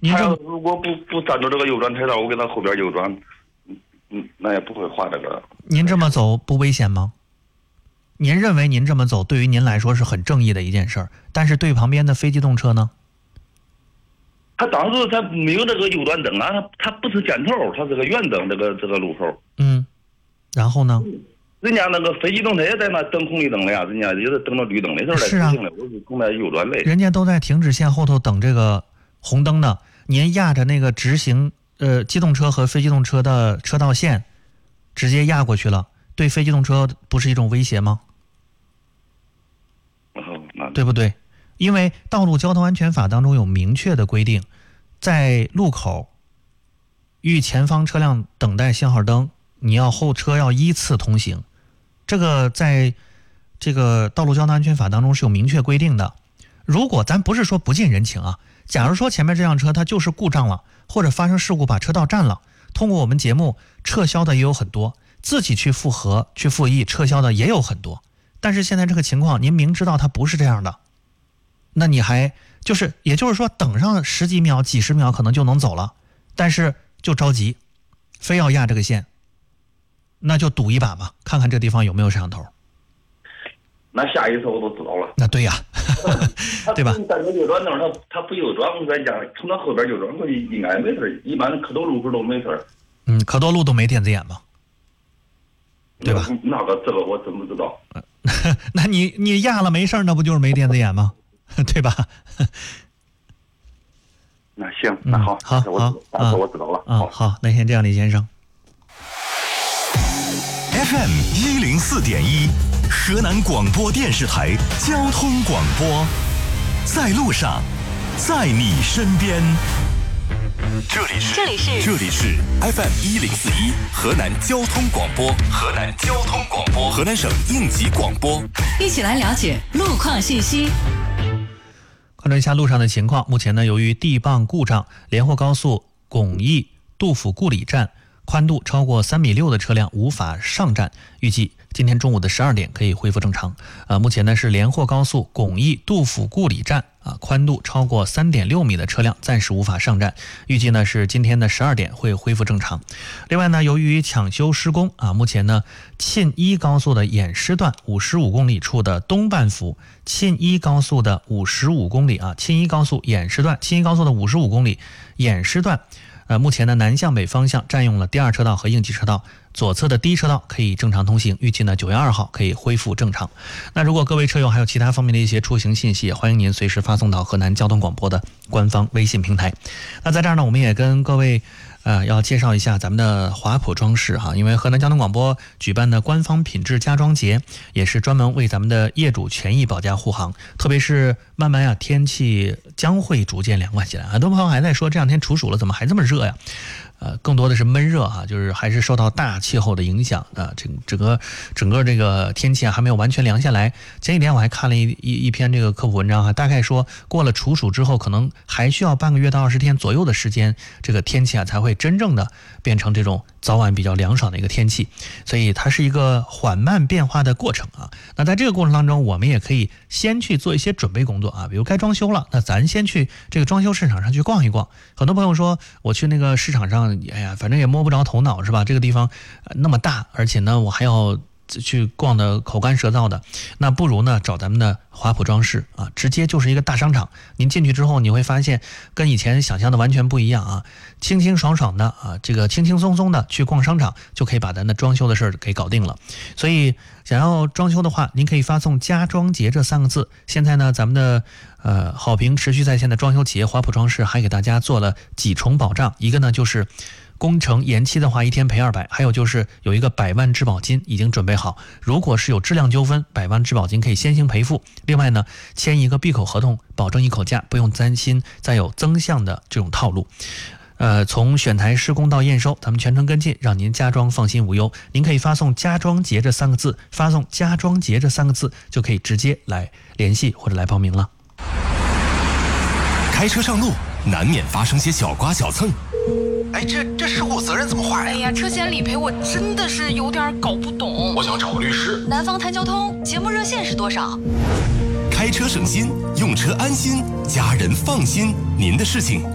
您这如果不站住这个右转车道，我给他后边右转，那也不会划这个。 您这么走不危险吗？您认为您这么走对于您来说是很正义的一件事儿，但是对旁边的非机动车呢？ 他当时他没有这个右转灯啊，他不是箭头，他是个圆灯，这个路口。 然后呢？ 人家那个非机动车也在那等红绿灯了呀，人家也是等着绿灯的时候来直行的，我是从那右转来。 人家都在停止线后头等这个红灯呢，您压着那个直行机动车和非机动车的车道线，直接压过去了，对非机动车不是一种威胁吗？对不对？因为《道路交通安全法》当中有明确的规定，在路口遇前方车辆等待信号灯，你要后车要依次通行。这个在这个《道路交通安全法》当中是有明确规定的。如果咱不是说不近人情啊，假如说前面这辆车它就是故障了，或者发生事故把车道占了，通过我们节目撤销的也有很多，自己去复核去复议撤销的也有很多。但是现在这个情况，您明知道它不是这样的，那你还也就是说等上十几秒几十秒可能就能走了，但是就着急非要压这个线，那就赌一把吧，看看这地方有没有摄像头。 那下一次我都知道了。 那对呀，对吧？ 但是右转灯他不右转，我在家从他后边右转过去应该没事，一般可多路口都没事。 可多路都没电子眼吧？对吧？ 这个我真不知道。 那你压了没事，那不就是没电子眼吗？对吧？ 那行，那好，我知道了。 好，那先这样，李先生。 FM 104.1，河南广播电视台交通广播，在路上，在你身边。这里是 FM 104.1，河南交通广播，河南省应急广播。 一起来了解路况信息。 看了一下路上的情况，目前呢，由于地磅故障，连霍高速巩义杜甫故里站宽度超过3.6米的车辆无法上站，预计今天中午的12点可以恢复正常。目前呢是连霍高速巩义杜甫故里站宽度超过3.6米的车辆暂时无法上站，预计呢是今天的12点会恢复正常。另外呢，由于抢修施工目前呢沁一高速的偃师段55公里处的东半幅，沁一高速的55公里沁一高速偃师段，沁一高速的55公里偃师段。目前呢，南向北方向占用了第二车道和应急车道，左侧的第一车道可以正常通行，预计呢9月2号可以恢复正常。那如果各位车友还有其他方面的一些出行信息，也欢迎您随时发送到河南交通广播的官方微信平台。那在这儿呢，我们也跟各位要介绍一下咱们的华普装饰因为河南交通广播举办的官方品质家装节，也是专门为咱们的业主权益保驾护航。特别是慢慢天气将会逐渐凉快起来，很多朋友还在说这两天处暑了，怎么还这么热呀？更多的是闷热就是还是受到大气候的影响整个这个天气还没有完全凉下来。前几天我还看了一篇这个科普文章大概说过了处暑之后，可能还需要半个月到20天左右的时间，这个天气才会真正的变成这种早晚比较凉爽的一个天气，所以它是一个缓慢变化的过程那在这个过程当中，我们也可以先去做一些准备工作比如该装修了，那咱先去这个装修市场上去逛一逛。很多朋友说我去那个市场上，反正也摸不着头脑是吧？这个地方那么大，而且呢我还要去逛的口干舌燥的，那不如呢找咱们的华普装饰直接就是一个大商场。您进去之后，你会发现跟以前想象的完全不一样清清爽爽的这个轻轻松松的去逛商场，就可以把咱的装修的事儿给搞定了。所以想要装修的话，您可以发送家装节这3个字。现在呢咱们的好评持续在线的装修企业华普装饰还给大家做了几重保障，一个呢就是工程延期的话1天赔200，还有就是有一个100万质保金已经准备好，如果是有质量纠纷，100万质保金可以先行赔付。另外呢，签一个闭口合同，保证一口价，不用担心再有增项的这种套路。从选材施工到验收，咱们全程跟进，让您家装放心无忧。您可以发送家装节这3个字，发送家装节这3个字就可以直接来联系或者来报名了。 开车上路难免发生些小刮小蹭， 这事故责任怎么划呀？ 车险理赔我真的是有点搞不懂。 我想找个律师。 南方谈交通节目热线是多少？ 开车省心，用车安心，家人放心，您的事情